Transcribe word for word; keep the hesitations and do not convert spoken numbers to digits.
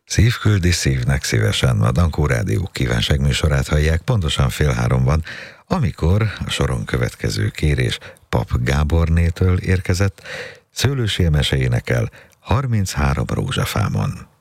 Szívküldi szívnek szívesen, a Dankó Rádió kívánságműsorát hallják, pontosan fél háromban, amikor a soron következő kérés Pap Gábornétől érkezett, Szőlősi Emese énekel harminchárom rózsafámon.